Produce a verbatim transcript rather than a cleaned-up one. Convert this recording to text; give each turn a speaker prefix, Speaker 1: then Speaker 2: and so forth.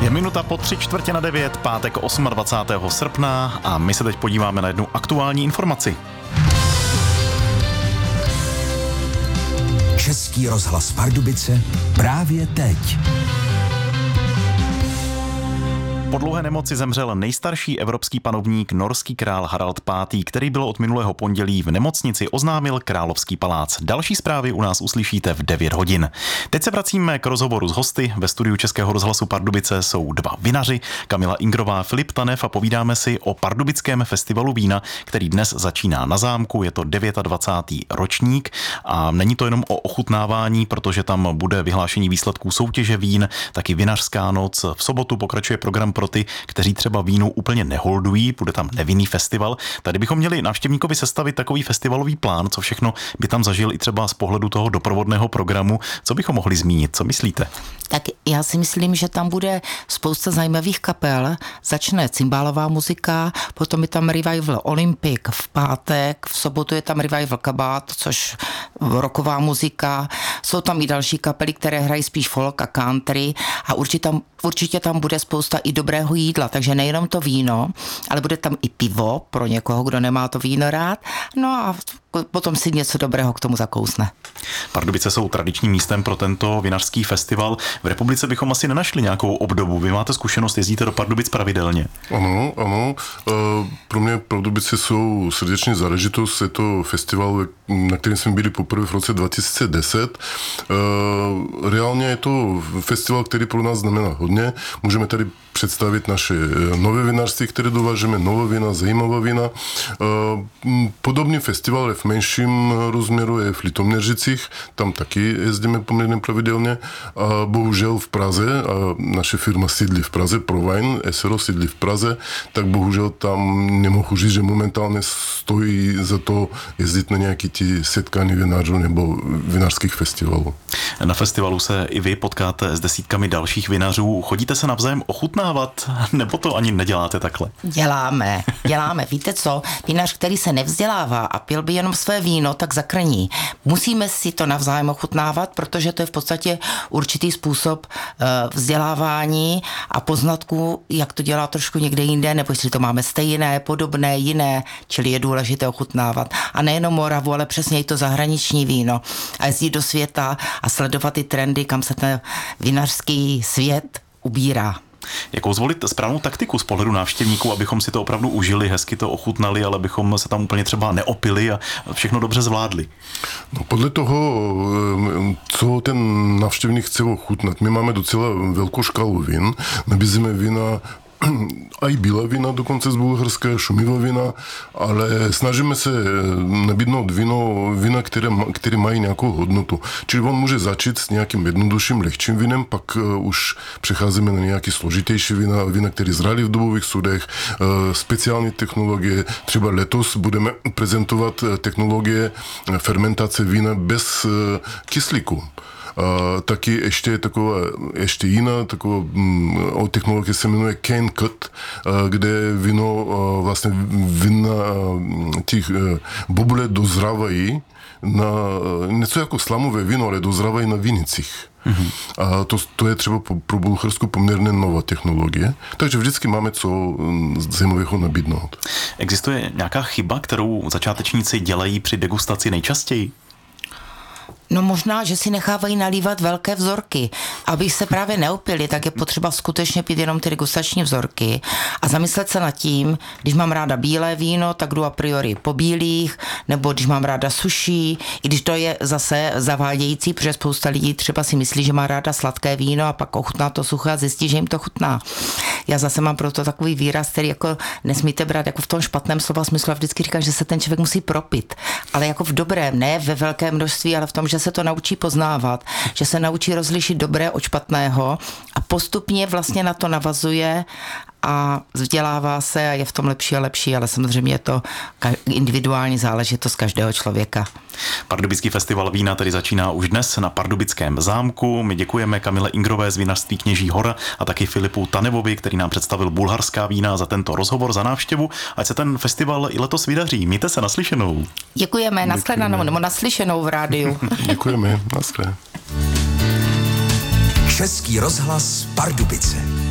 Speaker 1: Je minuta po tři čtvrtě na devět, pátek dvacátého osmého srpna a my se teď podíváme na jednu aktuální informaci.
Speaker 2: Český rozhlas Pardubice právě teď.
Speaker 1: Po dlouhé nemoci zemřel nejstarší evropský panovník, norský král Harald pátý, který byl od minulého pondělí v nemocnici, oznámil Královský palác. Další zprávy u nás uslyšíte v devět hodin. Teď se vracíme k rozhovoru s hosty. Ve studiu Českého rozhlasu Pardubice jsou dva vinaři, Kamila Ingrová, Filip Tanev, a povídáme si o pardubickém festivalu vína, který dnes začíná na zámku. Je to dvacátý devátý ročník a není to jenom o ochutnávání, protože tam bude vyhlášení výsledků soutěže vín, taky vinařská noc. V sobotu pokračuje program pro ty, kteří třeba vínu úplně neholdují, bude tam nevinný festival. Tady bychom měli návštěvníkovi sestavit takový festivalový plán, co všechno by tam zažil i třeba z pohledu toho doprovodného programu. Co bychom mohli zmínit? Co myslíte?
Speaker 3: Tak já si myslím, že tam bude spousta zajímavých kapel. Začne cymbálová muzika, potom je tam Revival Olympic v pátek, v sobotu je tam Revival Kabát, což rocková muzika. Jsou tam i další kapely, které hrají spíš folk a country a určitě tam, určitě tam bude spousta i dobrého jídla, takže nejenom to víno, ale bude tam i pivo pro někoho, kdo nemá to víno rád. No a potom si něco dobrého k tomu zakousne.
Speaker 1: Pardubice jsou tradičním místem pro tento vinařský festival. V republice bychom asi nenašli nějakou obdobu. Vy máte zkušenost, jezdíte do Pardubic pravidelně.
Speaker 4: Ano, ano. Pro mě Pardubice jsou srdeční záležitost. Je to festival, na kterém jsme byli poprvé v roce dva tisíce deset. Reálně je to festival, který pro nás znamená hodně. Můžeme tady představit naše nové vinařství, které dovážeme, nové vína, zajímavá vína. Podobný festival je v menším rozměru, je v Litoměřicích, tam taky jezdíme poměrně pravidelně. A bohužel v Praze, a naše firma sídlí v Praze, ProWine, es er o sídlí v Praze, tak bohužel tam nemohu říct, že momentálně stojí za to jezdit na nějaký ti setkání vinařů nebo vinařských festivalů.
Speaker 1: Na festivalu se i vy potkáte s desítkami dalších vinařů. Chodíte se navzájem ochutnávat, nebo to ani neděláte takhle?
Speaker 3: Děláme, děláme. Víte co? Vinař, který se nevzdělává a pil by jenom své víno, tak zakrní. Musíme si to navzájem ochutnávat, protože to je v podstatě určitý způsob vzdělávání a poznatků, jak to dělá trošku někde jinde, nebo jestli to máme stejné, podobné, jiné, čili je důležité ochutnávat. A nejenom Moravu, ale přesně i to zahraniční víno. A jezdit do světa a sledovat ty trendy, kam se ten vinařský svět ubírá.
Speaker 1: Jakou zvolit správnou taktiku z pohledu návštěvníků, abychom si to opravdu užili, hezky to ochutnali, ale abychom se tam úplně třeba neopili a všechno dobře zvládli?
Speaker 4: No, podle toho, co ten návštěvník chce ochutnat. My máme docela velkou škálu vín, nabízíme vína aj bílé vína, dokonce z Bulharska, šumivé vína, ale snažíme se nabídnout víno, vína, které, které mají nějakou hodnotu. Čili on může začít s nějakým jednodušším, lehčím vínem, pak uh, už přecházíme na nějaký složitější vína, vína, které zrali v dubových sudech, uh, speciální technologie. Třeba letos budeme prezentovat technologie fermentace vína bez uh, kyslíku. Uh, taky ještě je taková, ještě jiná taková um, technologie se jmenuje cane cut, uh, kde víno, uh, vlastně vína uh, těch uh, bobule dozrávají na uh, něco jako slamové víno, ale dozrávají na vinicích. Mm-hmm. A to, to je třeba pro Bulharsku poměrně nová technologie, takže vždycky máme co zajímavého nabídnout.
Speaker 1: Existuje nějaká chyba, kterou začátečníci dělají při degustaci nejčastěji?
Speaker 3: No možná, že si nechávají nalívat velké vzorky. Aby se právě neopili, tak je potřeba skutečně pít jenom ty degustační vzorky a zamyslet se nad tím, když mám ráda bílé víno, tak jdu a priori po bílých, nebo když mám ráda suší, i když to je zase zavádějící, protože spousta lidí třeba si myslí, že má ráda sladké víno a pak ochutná to suché a zjistí, že jim to chutná. Já zase mám proto takový výraz, který jako nesmíte brát jako v tom špatném slova smyslu. Já vždycky říkám, že se ten člověk musí propit, ale jako v dobrém, ne ve velkém množství, ale v tom, že se to naučí poznávat, že se naučí rozlišit dobré od špatného a postupně vlastně na to navazuje a vzdělává se a je v tom lepší a lepší, ale samozřejmě je to individuální záležitost každého člověka.
Speaker 1: Pardubický festival vína tedy začíná už dnes na Pardubickém zámku. My děkujeme Kamile Ingrové z vinařství Kněží Hora a taky Filipu Tanevovi, který nám představil bulharská vína, za tento rozhovor, za návštěvu. Ať se ten festival i letos vydaří. Mějte se, naslyšenou.
Speaker 3: Děkujeme, nashledanou nebo naslyšenou v rádiu.
Speaker 4: Děkujeme, naschle.
Speaker 2: Český rozhlas Pardubice.